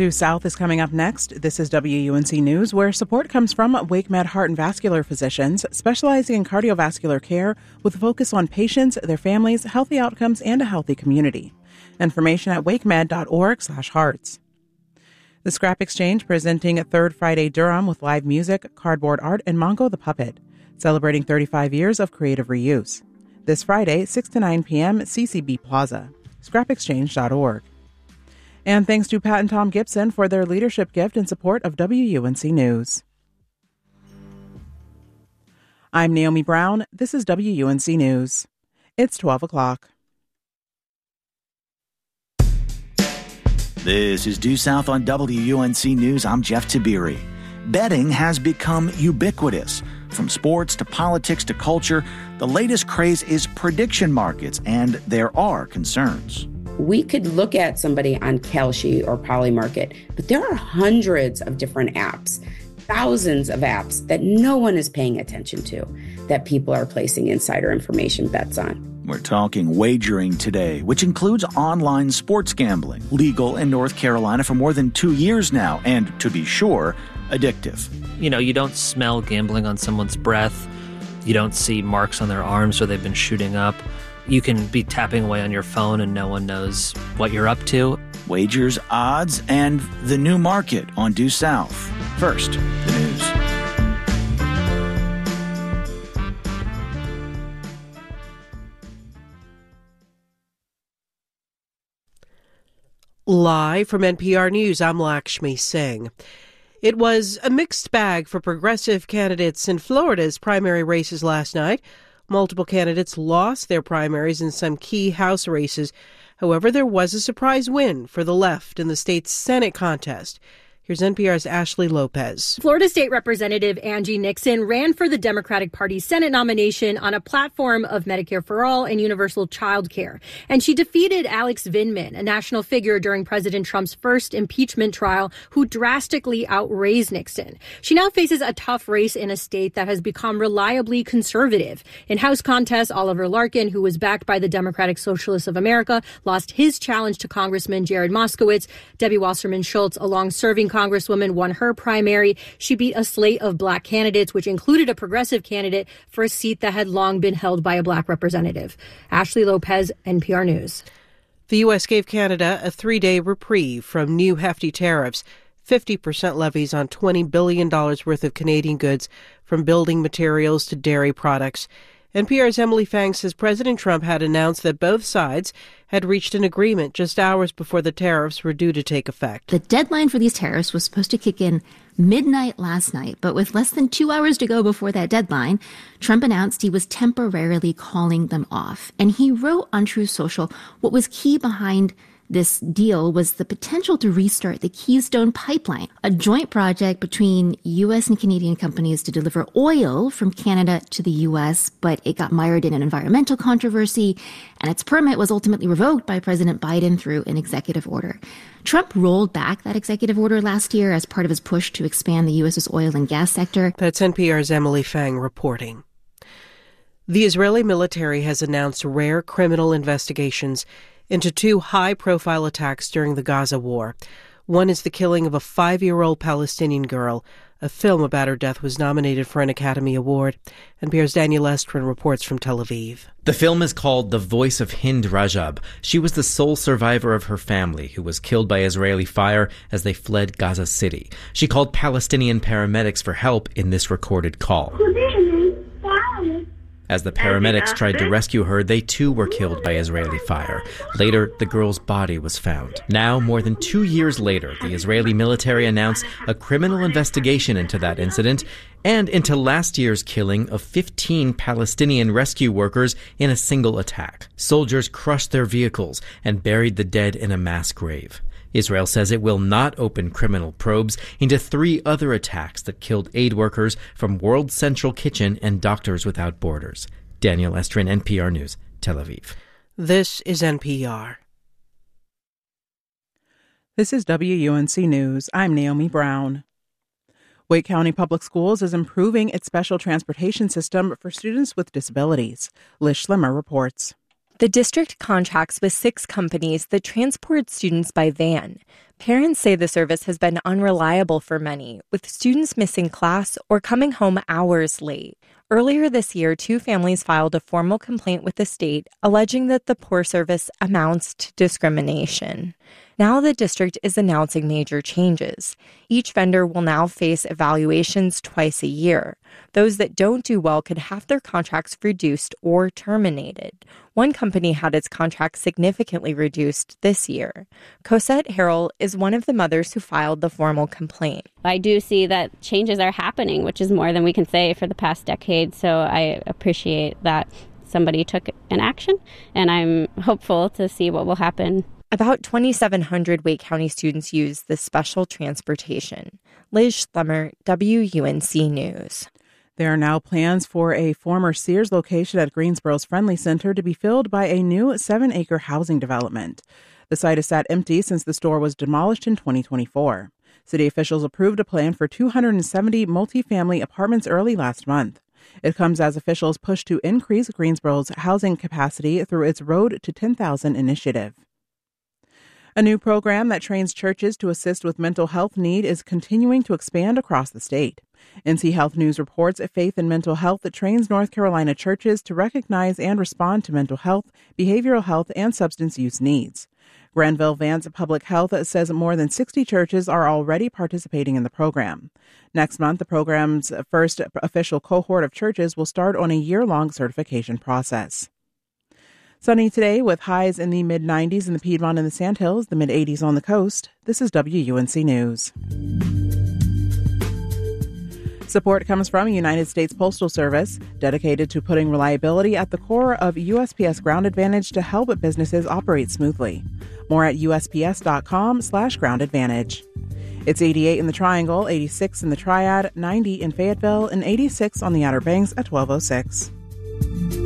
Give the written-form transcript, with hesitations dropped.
Due South is coming up next. This is WUNC News, where support comes from WakeMed Heart and Vascular Physicians, specializing in cardiovascular care with a focus on patients, their families, healthy outcomes, and a healthy community. Information at wakemed.org/hearts. The Scrap Exchange presenting Third Friday Durham with live music, cardboard art, and Mongo the Puppet, celebrating 35 years of creative reuse. This Friday, 6 to 9 p.m. at CCB Plaza. scrapexchange.org. And thanks to Pat and Tom Gibson for their leadership gift in support of WUNC News. I'm Naomi Brown. This is WUNC News. It's 12 o'clock. This is Due South on WUNC News. I'm Jeff Tiberi. Betting has become ubiquitous. From sports to politics to culture, the latest craze is prediction markets, and there are concerns. We could look at somebody on Kalshi or Polymarket, but there are hundreds of different apps, thousands of apps that no one is paying attention to, that people are placing insider information bets on. We're talking wagering today, which includes online sports gambling, legal in North Carolina for more than 2 years now, and, to be sure, addictive. You know, you don't smell gambling on someone's breath. You don't see marks on their arms where they've been shooting up. You can be tapping away on your phone and no one knows what you're up to. Wagers, odds, and the new market on Due South. First, the news. Live from NPR News, I'm Lakshmi Singh. It was a mixed bag for progressive candidates in Florida's primary races last night. Multiple candidates lost their primaries in some key House races. However, there was a surprise win for the left in the state's Senate contest. Here's NPR's Ashley Lopez. Florida State Representative Angie Nixon ran for the Democratic Party's Senate nomination on a platform of Medicare for All and universal child care. And she defeated Alex Vindman, a national figure during President Trump's first impeachment trial, who drastically outraised Nixon. She now faces a tough race in a state that has become reliably conservative. In House contests, Oliver Larkin, who was backed by the Democratic Socialists of America, lost his challenge to Congressman Jared Moskowitz. Debbie Wasserman Schultz, a long-serving Congresswoman, won her primary. She beat a slate of black candidates, which included a progressive candidate for a seat that had long been held by a black representative. Ashley Lopez, NPR News. The U.S. gave Canada a 3-day reprieve from new hefty tariffs, 50% levies on $20 billion worth of Canadian goods, from building materials to dairy products. NPR's Emily Fang says President Trump had announced that both sides had reached an agreement just hours before the tariffs were due to take effect. The deadline for these tariffs was supposed to kick in midnight last night, but with less than 2 hours to go before that deadline, Trump announced he was temporarily calling them off. And he wrote on Truth Social what was key behind this deal was the potential to restart the Keystone Pipeline, a joint project between U.S. and Canadian companies to deliver oil from Canada to the U.S., but it got mired in an environmental controversy, and its permit was ultimately revoked by President Biden through an executive order. Trump rolled back that executive order last year as part of his push to expand the U.S.'s oil and gas sector. That's NPR's Emily Fang reporting. The Israeli military has announced rare criminal investigations into 2 high-profile attacks during the Gaza war. One is the killing of a 5-year-old Palestinian girl. A film about her death was nominated for an Academy Award. NPR's Daniel Estrin reports from Tel Aviv. The film is called The Voice of Hind Rajab. She was the sole survivor of her family, who was killed by Israeli fire as they fled Gaza City. She called Palestinian paramedics for help in this recorded call. As the paramedics tried to rescue her, they too were killed by Israeli fire. Later, the girl's body was found. Now, more than 2 years later, the Israeli military announced a criminal investigation into that incident and into last year's killing of 15 Palestinian rescue workers in a single attack. Soldiers crushed their vehicles and buried the dead in a mass grave. Israel says it will not open criminal probes into 3 other attacks that killed aid workers from World Central Kitchen and Doctors Without Borders. Daniel Estrin, NPR News, Tel Aviv. This is NPR. This is WUNC News. I'm Naomi Brown. Wake County Public Schools is improving its special transportation system for students with disabilities. Liz Schlimmer reports. The district contracts with 6 companies that transport students by van. Parents say the service has been unreliable for many, with students missing class or coming home hours late. Earlier this year, 2 families filed a formal complaint with the state alleging that the poor service amounts to discrimination. Now the district is announcing major changes. Each vendor will now face evaluations twice a year. Those that don't do well could have their contracts reduced or terminated. One company had its contract significantly reduced this year. Cosette Harrell is one of the mothers who filed the formal complaint. I do see that changes are happening, which is more than we can say for the past decade, so I appreciate that somebody took an action, and I'm hopeful to see what will happen. About 2,700 Wake County students use this special transportation. Liz Schlemmer, WUNC News. There are now plans for a former Sears location at Greensboro's Friendly Center to be filled by a new 7-acre housing development. The site has sat empty since the store was demolished in 2024. City officials approved a plan for 270 multifamily apartments early last month. It comes as officials push to increase Greensboro's housing capacity through its Road to 10,000 initiative. A new program that trains churches to assist with mental health need is continuing to expand across the state. NC Health News reports a Faith in Mental Health that trains North Carolina churches to recognize and respond to mental health, behavioral health, and substance use needs. Granville Vance Public Health says more than 60 churches are already participating in the program. Next month, the program's first official cohort of churches will start on a year-long certification process. Sunny today with highs in the mid-90s in the Piedmont and the Sandhills, the mid-80s on the coast. This is WUNC News. Support comes from United States Postal Service, dedicated to putting reliability at the core of USPS Ground Advantage to help businesses operate smoothly. More at USPS.com/Ground Advantage. It's 88 in the Triangle, 86 in the Triad, 90 in Fayetteville, and 86 on the Outer Banks at 1206.